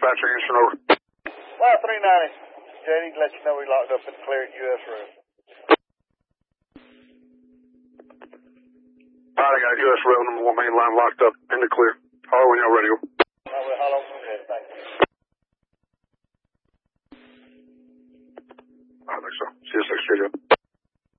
dispatcher, Houston, over. Y390. JD, let you know we locked up in the clear at US Road. All right, I got US Rail number 1 main line locked up in the clear. Holler when y'all ready. How long? Okay, thank you. I think so. See you 6 Street up.